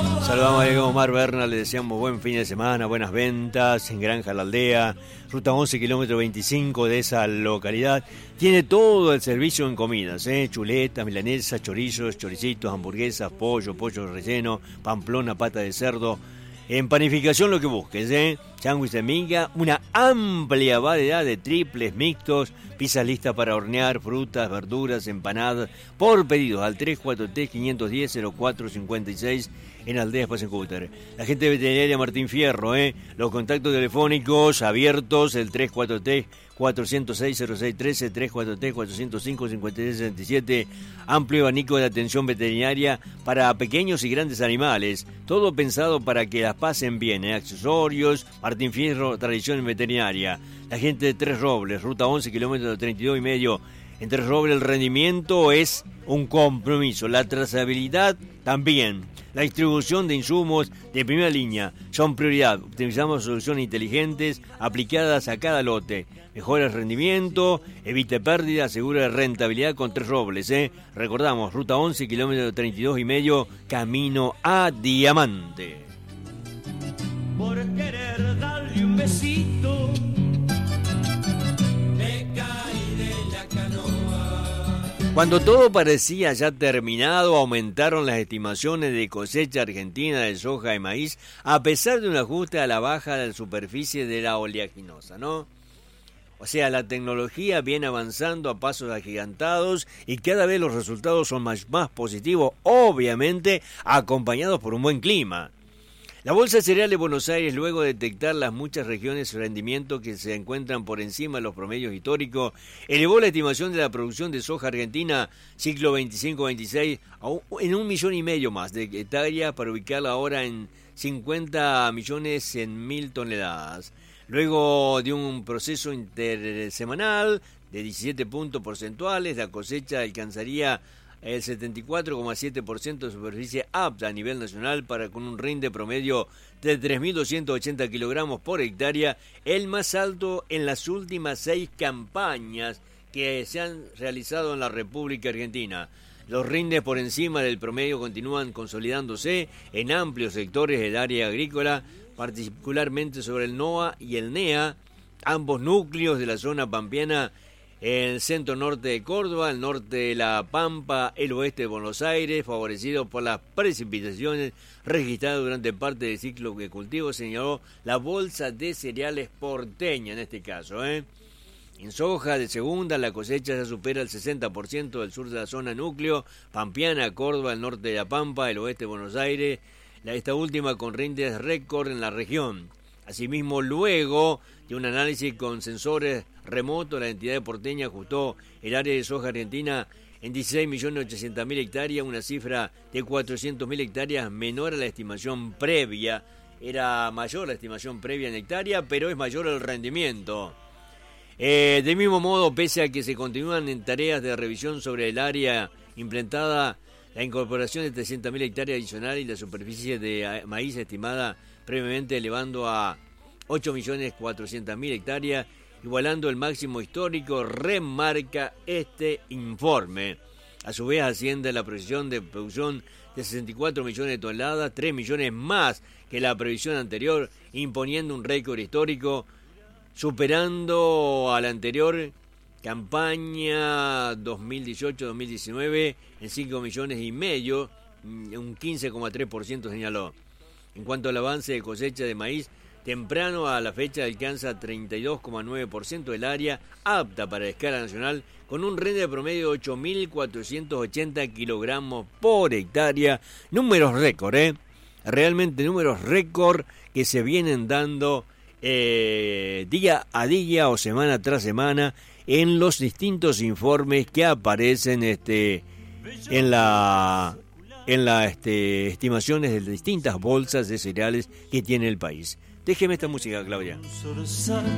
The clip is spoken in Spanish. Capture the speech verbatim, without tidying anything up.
Saludamos a Diego Omar Berna, le deseamos buen fin de semana, buenas ventas en Granja La Aldea, ruta once, kilómetro veinticinco de esa localidad. Tiene todo el servicio en comidas, ¿eh? Chuletas, milanesas, chorizos, choricitos, hamburguesas, pollo, pollo relleno, pamplona, pata de cerdo. En panificación lo que busques, ¿eh? Sándwich de miga, una amplia variedad de triples, mixtos, pizzas listas para hornear, frutas, verduras, empanadas, por pedidos al tres cuatro tres, cinco uno cero, cero cuatro cinco seis en Aldea Spasencúter. La gente de veterinaria Martín Fierro, ¿eh? Los contactos telefónicos abiertos, el tres cuatro tres, cuatro cero seis, cero seis uno tres, tres cuatro tres, cuatro cero cinco, cinco tres seis siete. Amplio abanico de atención veterinaria para pequeños y grandes animales. Todo pensado para que las pasen bien, ¿eh? Accesorios, Martín Fierro, tradición en veterinaria. La gente de Tres Robles, ruta once, kilómetros treinta y dos y medio. En Tres Robles el rendimiento es un compromiso. La trazabilidad también. La distribución de insumos de primera línea son prioridad. Utilizamos soluciones inteligentes aplicadas a cada lote. Mejora el rendimiento, evita pérdidas, asegura rentabilidad con Tres Robles. ¿eh? Recordamos, ruta once, kilómetro treinta y dos y medio, camino a Diamante. Por querer darle un besito, me caí de la canoa. Cuando todo parecía ya terminado, aumentaron las estimaciones de cosecha argentina de soja y maíz, a pesar de un ajuste a la baja de la superficie de la oleaginosa, ¿no? O sea, la tecnología viene avanzando a pasos agigantados y cada vez los resultados son más, más positivos, obviamente acompañados por un buen clima. La Bolsa de Cereales de Buenos Aires, luego de detectar las muchas regiones de rendimiento que se encuentran por encima de los promedios históricos, elevó la estimación de la producción de soja argentina ciclo veinticinco veintiséis en un millón y medio más de hectáreas para ubicarla ahora en cincuenta millones cien mil toneladas. Luego de un proceso intersemanal de diecisiete puntos porcentuales, la cosecha alcanzaría el setenta y cuatro coma siete por ciento de superficie apta a nivel nacional para con un rinde promedio de tres mil doscientos ochenta kilogramos por hectárea, el más alto en las últimas seis campañas que se han realizado en la República Argentina. Los rindes por encima del promedio continúan consolidándose en amplios sectores del área agrícola, particularmente sobre el NOA y el NEA, ambos núcleos de la zona pampeana, el centro norte de Córdoba, el norte de La Pampa, el oeste de Buenos Aires, favorecidos por las precipitaciones registradas durante parte del ciclo de cultivo, señaló la Bolsa de Cereales porteña en este caso. ¿eh? En soja de segunda, la cosecha ya supera el sesenta por ciento del sur de la zona núcleo, pampeana, Córdoba, el norte de La Pampa, el oeste de Buenos Aires, esta última con rindes récord en la región. Asimismo, luego de un análisis con sensores remotos, la entidad porteña ajustó el área de soja argentina en dieciséis millones ochocientas mil hectáreas, una cifra de cuatrocientas mil hectáreas menor a la estimación previa. Era mayor la estimación previa en hectárea, pero es mayor el rendimiento. Eh, del mismo modo, pese a que se continúan en tareas de revisión sobre el área implementada, la incorporación de trescientas mil hectáreas adicionales y la superficie de maíz estimada previamente elevando a ocho millones cuatrocientas mil hectáreas, igualando el máximo histórico, remarca este informe. A su vez asciende la previsión de producción de sesenta y cuatro millones de toneladas, tres millones más que la previsión anterior, imponiendo un récord histórico, superando a la anterior campaña dos mil dieciocho dos mil diecinueve en cinco millones y medio, un quince coma tres por ciento señaló. En cuanto al avance de cosecha de maíz, temprano a la fecha alcanza treinta y dos coma nueve por ciento del área apta para escala nacional, con un rinde de promedio de ocho mil cuatrocientos ochenta kilogramos por hectárea. Números récord, ¿eh? Realmente números récord que se vienen dando eh, día a día o semana tras semana en los distintos informes que aparecen este en la en las este, estimaciones de distintas bolsas de cereales que tiene el país. Déjeme esta música, Claudia.